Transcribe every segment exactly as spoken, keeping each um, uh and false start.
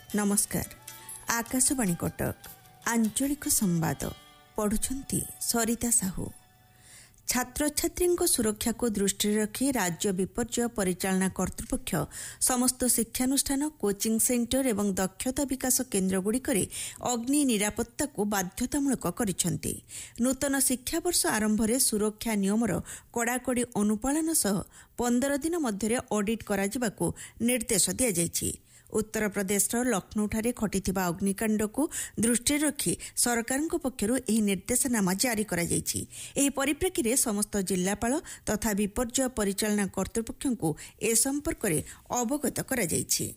नमस्कार। आकाशवाणी कटक आंचलिक संवाद पढ़ुछंती सरिता साहू। छात्र छात्री सुरक्षा को दृष्टि रखी राज्य विपर्यय परिचालना कर्तृपक्ष समस्त शिक्षानुष्ठान कोचिंग सेंटर एवं दक्षता विकास केन्द्रगुड़िक अग्नि निरापत्ता को बाध्यतामूलक करिसेंती। नूतन शिक्षा वर्ष आरंभ में सुरक्षा नियमर कड़ाकड़ी अनुपालन सह पंदर दिन मध्य ऑडिट कराजिबाकू निर्देश दिया जायछि। उत्तर प्रदेश लखनऊଠାରେ घटिथिबा अग्निकांड को दृष्टि रखी सरकार पक्षरु एही निर्देशनामा जारी करा जायछि। एही परिप्रेक्षी रे समस्त जिल्लापाल तथा विपर्यय परिचालना कर्तृपक्षଙ୍କୁ ए संपर्क रे अवगत करा जायछि।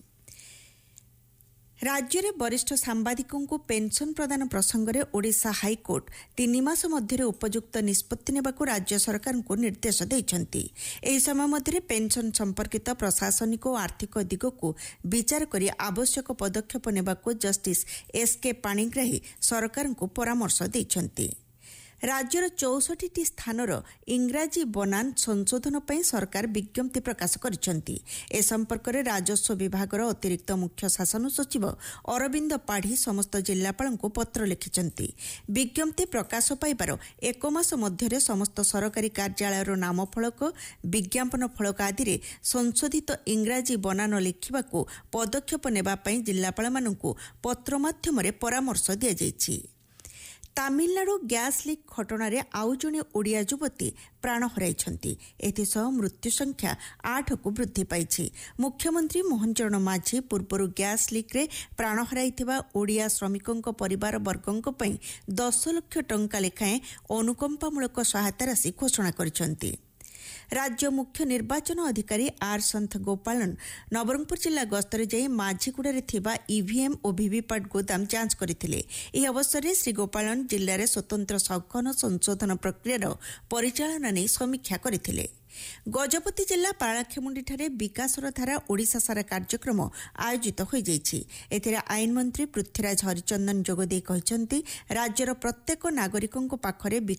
राज्य में वरिष्ठ सांबादिकों को पेंशन प्रदान प्रसंग में ओडिशा हाईकोर्ट तीन मास मध्य उपयुक्त निष्पत्ति नेबाकू राज्य सरकार को निर्देश देइछंती। एही समय मध्य पेंशन संपर्कित प्रशासनिक और आर्थिक दिग को विचार करी आवश्यक पदक्षेप नेबाकू जस्टिस एस के पाणिग्राही सरकार को परामर्श देइछंती। राज्यर चौसठ स्थानर इंग्राजी बनान संशोधन पर सरकार विज्ञप्ति प्रकाश करिसेंती। ए संपर्क में राजस्व विभाग अतिरिक्त मुख्य शासन सचिव अरविंद पाढ़ी समस्त जिलापाल को पत्र लिखिसेंती। विज्ञप्ति प्रकाश पाइबार एक मास मध्य समस्त सरकारी कार्यालयर नामफलक विज्ञापन फलक आदि संशोधित इंग्राजी बनान लिखिबाकू पदक्षेप नेबापई जिलापाल मानकू पत्र माध्यम परामर्श दिया जायछि। तामिलनाडु गैस लीक घटन आउ जणे ओडिया युवती प्राण हराइछंती। एथिसह मृत्यु संख्या आठ को वृद्धि पाइछि। मुख्यमंत्री मोहन चरण माझी पूर्व गैस लीक रे प्राण हराइथिबा ओडिया श्रमिकों परिवार वर्गों पई दस लाख टंका लेखाएं अनुकंपामूलक सहायता राशि घोषणा करिसेंती। राज्य मुख्य निर्वाचन अधिकारी आर संत गोपालन नवरंगपुर जिला गस्तर जाई माझीगुड़ा थिबा ईवीएम और वीवीपैट गोदाम जांच करथिले। एही अवसर में श्री गोपालन जिले में स्वतंत्र सघन संशोधन प्रक्रियार परिचालना नहीं समीक्षा करथिले। गजपति जिला पालाखेमुंडी विकासर धारा ओडिशा सारा कार्यक्रम आयोजित हो जाइछि। एथिरे आईन मंत्री पृथ्वीराज हरिचंदन जोगदे कहिसेंती राज्यर प्रत्येक नागरिकों पाखरे